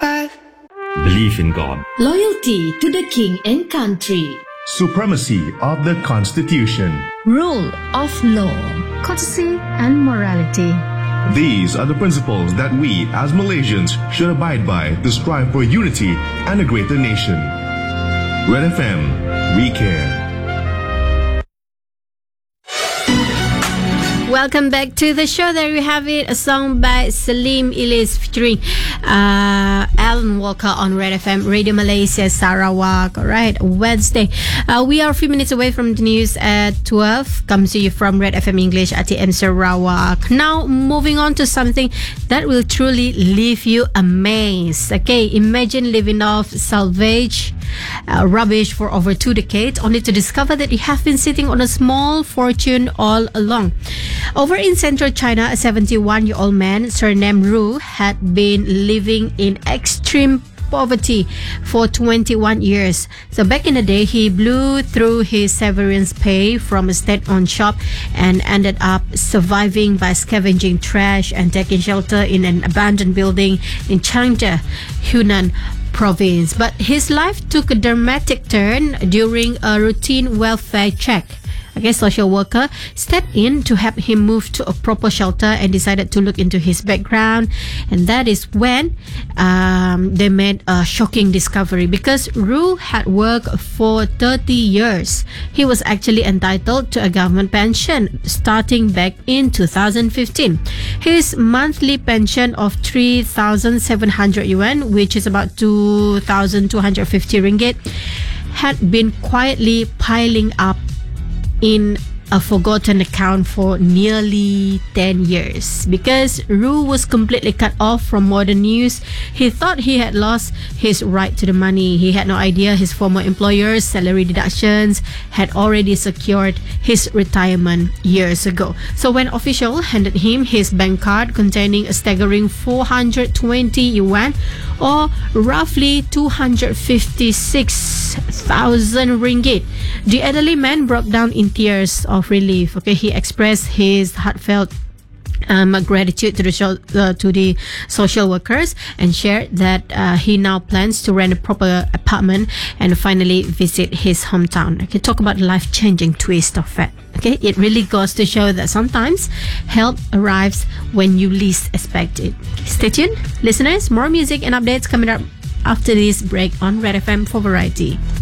Belief in God. Loyalty to the king and country. Supremacy of the Constitution. Rule of law. Courtesy and morality. These are the principles that we as Malaysians should abide by to strive for unity and a greater nation. Red FM, we care. Welcome back to the show. There you have it, a song by Salim Ilis featuring Alan Walker on Red FM, Radio Malaysia, Sarawak. All right, Wednesday. We are a few minutes away from the news at 12. Comes to you from Red FM English, ATM Sarawak. Now, moving on to something that will truly leave you amazed. Okay, imagine living off salvage rubbish for over 2 decades, only to discover that you have been sitting on a small fortune all along. Over in central China, a 71-year-old man surnamed Ru had been living in extreme poverty for 21 years. So back in the day, he blew through his severance pay from a state-owned shop and ended up surviving by scavenging trash and taking shelter in an abandoned building in Changde, Hunan province. But his life took a dramatic turn during a routine welfare check. Okay, social worker stepped in to help him move to a proper shelter and decided to look into his background. And that is when they made a shocking discovery. Because Ru had worked for 30 years, he was actually entitled to a government pension starting back in 2015. His monthly pension of 3,700 yuan, which is about 2,250 ringgit, had been quietly piling up in a forgotten account for nearly 10 years. Because Ru was completely cut off from modern news, he thought he had lost his right to the money. He had no idea his former employer's salary deductions had already secured his retirement years ago. So when officials handed him his bank card containing a staggering 420 yuan, or roughly 256,000 ringgit, the elderly man broke down in tears of relief. Okay, he expressed his heartfelt gratitude to the social workers and shared that he now plans to rent a proper apartment and finally visit his hometown. Okay, talk about life-changing twist of that. Okay, it really goes to show that sometimes help arrives when you least expect it. Stay tuned, listeners. More music and updates coming up after this break on Red FM for Variety.